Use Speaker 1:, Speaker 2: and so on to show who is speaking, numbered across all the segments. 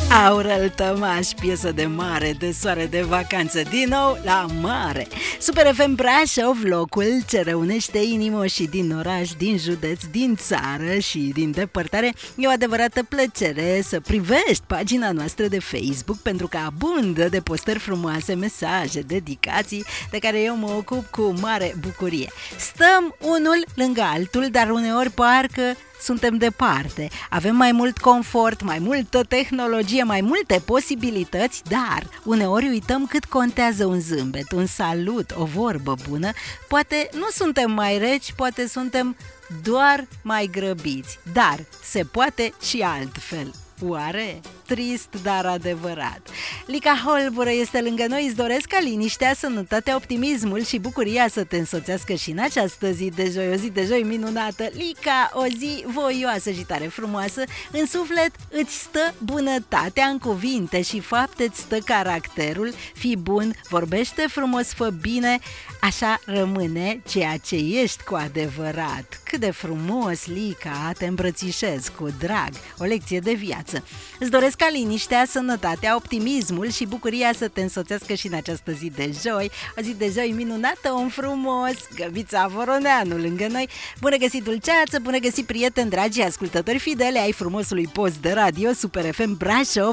Speaker 1: Aurel Tămaș, piesă de mare, de soare, de vacanță, din nou la mare. Super FM Brașov, locul ce reunește inimoșii din oraș, din județ, din țară și din depărtare. E o adevărată plăcere să privești pagina noastră de Facebook, pentru că abundă de postări frumoase, mesaje, dedicații, de care eu mă ocup cu mare bucurie. Stăm unul lângă altul, dar uneori parcă suntem departe. Avem mai mult confort, mai multă tehnologie, mai multe posibilități, dar uneori uităm cât contează un zâmbet, un salut, o vorbă bună. Poate nu suntem mai reci, poate suntem doar mai grăbiți, dar se poate și altfel. Oare? Trist, dar adevărat. Lica Holbură este lângă noi. Îți doresc ca liniștea, sănătatea, optimismul și bucuria să te însoțească și în această zi de joi, o zi de joi minunată. Lica, o zi voioasă și tare frumoasă. În suflet îți stă bunătatea, în cuvinte și fapte îți stă caracterul. Fii bun, vorbește frumos, fă bine, așa rămâne ceea ce ești cu adevărat. Cât de frumos, Lica, te îmbrățișez cu drag. O lecție de viață. Îți doresc ca liniștea, sănătatea, optimismul și bucuria să te însoțească și în această zi de joi. O zi de joi minunată, om frumos, Găbița Voroneanu lângă noi. Bună găsit, dulceață, bună găsit, prieteni dragi, ascultători fidele ai frumosului post de radio Super FM Brașov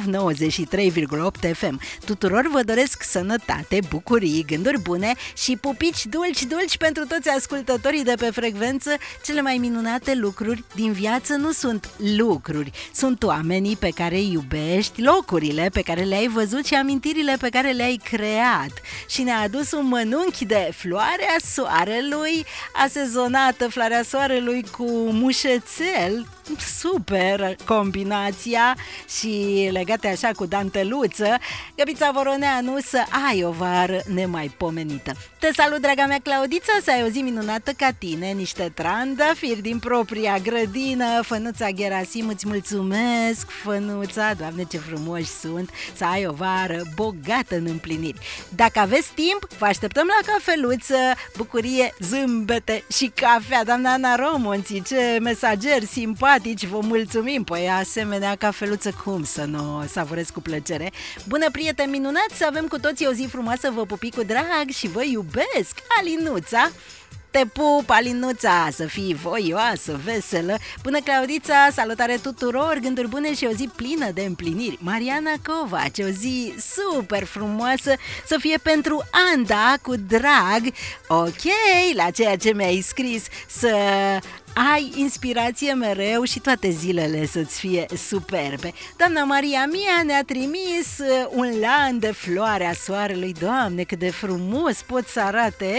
Speaker 1: 93,8 FM. Tuturor vă doresc sănătate, bucurii, gânduri bune și pupici dulci pentru toți ascultătorii de pe frecvență. Cele mai minunate lucruri din viață nu sunt lucruri, sunt oamenii pe care îi iubești, locurile pe care le-ai văzut și amintirile pe care le-ai creat. Și ne-a adus un mănunchi de floarea soarelui, asezonată floarea soarelui cu mușețel. Super combinația și legate așa cu danteluță. Găbița Voroneanu, să ai o vară nemaipomenită. Te salut, draga mea Claudița, să ai o zi minunată ca tine, niște trandafiri din propria grădină. Fănuța Gerasim, îți mulțumesc, Fănuța, Doamne ce frumoși sunt. Să ai o vară bogată în împliniri. Dacă aveți timp, vă așteptăm la cafeluță, bucurie, zâmbete și cafea. Doamna Ana Romonții, ce mesageri simpatici, vă mulțumim. Păi asemenea cafeluță, cum să nu savurez cu plăcere. Bună, prieteni minunați, să avem cu toții o zi frumoasă, vă pupi cu drag și vă iubesc. Alinuța, te pup, Alinuța, să fii voioasă, veselă. Bună, Claudița, salutare tuturor, gânduri bune și o zi plină de împliniri. Mariana Covaci, o zi super frumoasă, să fie pentru Anda, cu drag. Ok, la ceea ce mi-ai scris, să ai inspirație mereu și toate zilele să-ți fie superbe. Doamna Maria Mia ne-a trimis un lan de floarea soarelui. Doamne, cât de frumos pot să arate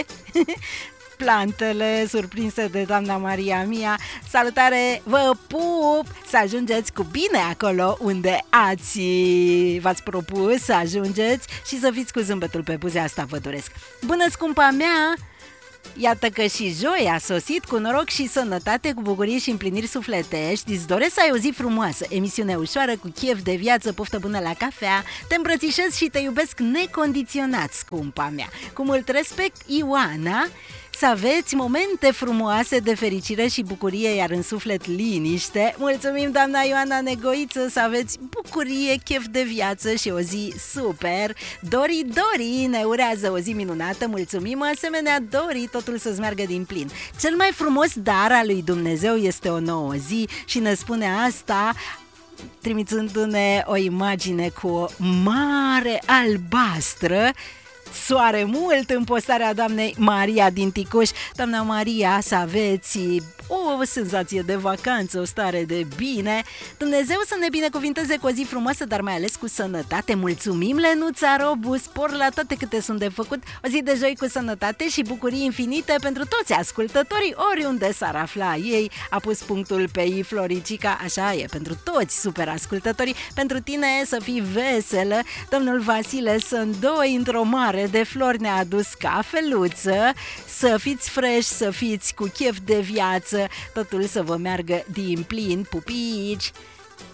Speaker 1: plantele surprinse de doamna Maria Mia. Salutare, vă pup, să ajungeți cu bine acolo unde v-ați propus să ajungeți și să fiți cu zâmbetul pe buze, asta vă doresc. Bună, scumpa mea! Iată că și joi a sosit, cu noroc și sănătate, cu bucurie și împliniri sufletești. Îți doresc să ai o zi frumoasă, emisiune ușoară, cu chef de viață, poftă bună la cafea. Te îmbrățișez și te iubesc necondiționat, scumpa mea. Cu mult respect, Ioana. Să aveți momente frumoase de fericire și bucurie, iar în suflet liniște. Mulțumim, doamna Ioana Negoiță, să aveți bucurie, chef de viață și o zi super. Dori ne urează o zi minunată. Mulțumim, asemenea, Dori, totul să-ți meargă din plin. Cel mai frumos dar al lui Dumnezeu este o nouă zi și ne spune asta trimițându-ne o imagine cu o mare albastră, soare mult, în postarea doamnei Maria din Ticuș. Doamna Maria, să aveți o senzație de vacanță, o stare de bine. Dumnezeu să ne binecuvinteze cu o zi frumoasă, dar mai ales cu sănătate. Mulțumim, Lenuța Robu, spor la toate câte sunt de făcut. O zi de joi cu sănătate și bucurii infinite pentru toți ascultătorii, oriunde s-ar afla ei. A pus punctul pe I, Floricica, așa e, pentru toți super ascultătorii. Pentru tine să fii veselă. Domnul Vasile Sândoi, într-o mare de flori, ne-a adus cafeluță. Să fiți fresh, să fiți cu chef de viață, totul să vă meargă din plin, pupici.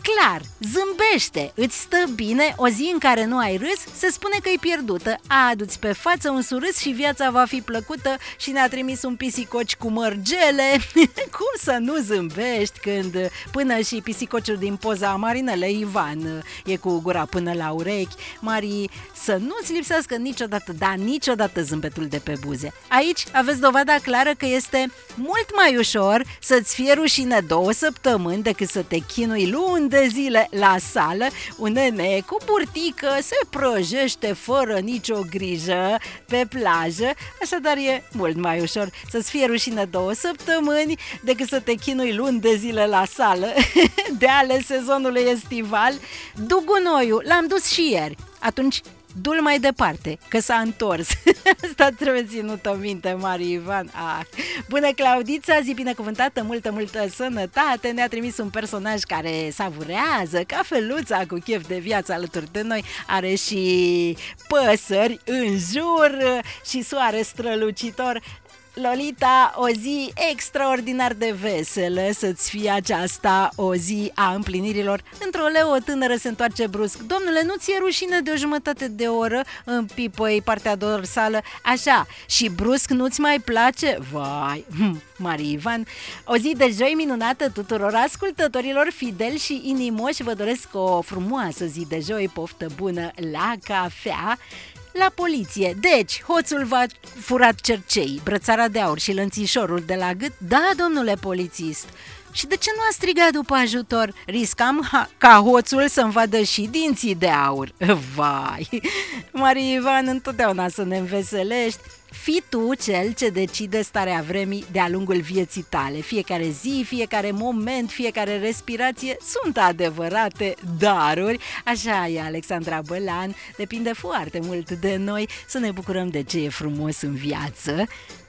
Speaker 1: clar, zâmbește, îți stă bine. O zi în care nu ai râs, se spune că e pierdută. Adu-ți pe față un surâs și viața va fi plăcută. Și ne-a trimis un pisicoci cu mărgele. Cum să nu zâmbești când până și pisicociul din poza Marinele Ivan e cu gura până la urechi. Mari, să nu-ți lipsească niciodată, dar niciodată zâmbetul de pe buze. Aici aveți dovada clară că este mult mai ușor să-ți fie rușine 2 săptămâni decât să te chinui luni de zile la sală. Un nene cu burtică se prăjește fără nicio grijă pe plajă. Așadar e mult mai ușor să-ți fie rușine 2 săptămâni decât să te chinui luni de zile la sală. De ale sezonului estival. Dugunoiul l-am dus și ieri. Atunci du-l mai departe, că s-a întors. Asta trebuie ținută minte, Mari Ivan. Bună, Claudița, zi binecuvântată, multă sănătate. Ne-a trimis un personaj care savurează cafeluța cu chef de viață alături de noi. Are și păsări în jur și soare strălucitor. Lolita, o zi extraordinar de veselă să-ți fie aceasta, o zi a împlinirilor. Într-o leu, o tânără se întoarce brusc. Domnule, nu ți-e rușine de o jumătate de oră în pipă-i partea dorsală? Așa, și brusc nu-ți mai place? Vai, Mari Ivan, o zi de joi minunată tuturor ascultătorilor fideli și inimoși. Vă doresc o frumoasă zi de joi, poftă bună la cafea. La poliție. Deci, hoțul v-a furat cercei, brățara de aur și lănțișorul de la gât? Da, domnule polițist. Și de ce nu a strigat după ajutor? Riscam ca hoțul să-mi vadă și dinții de aur. Vai! Mari Ivan, întotdeauna să ne înveselești. Fii tu cel ce decide starea vremii de-a lungul vieții tale. Fiecare zi, fiecare moment, fiecare respirație sunt adevărate daruri. Așa e Alexandra Bălan. Depinde foarte mult de noi să ne bucurăm de ce e frumos în viață.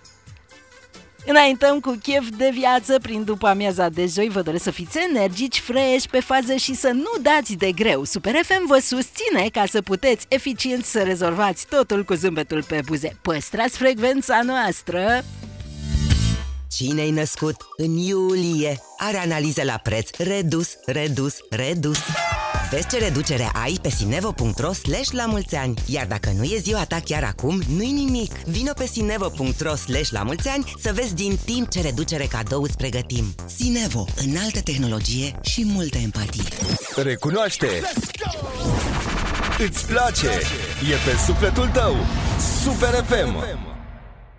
Speaker 1: Înaintăm cu chef de viață prin după amiaza de joi. Vă doresc să fiți energici, fresh, pe fază și să nu dați de greu. Super FM vă susține ca să puteți eficient să rezolvați totul cu zâmbetul pe buze. Păstrați frecvența noastră!
Speaker 2: Cine-ai născut în iulie are analiză la preț redus. Vezi ce reducere ai pe sinevo.ro/lamulțeani. Iar dacă nu e ziua ta chiar acum, nu-i nimic. Vino pe sinevo.ro/lamulțeani să vezi din timp ce reducere cadou îți pregătim. Sinevo, înaltă tehnologie și multă empatie.
Speaker 3: Recunoaște! Îți place! E pe sufletul tău! Super FM!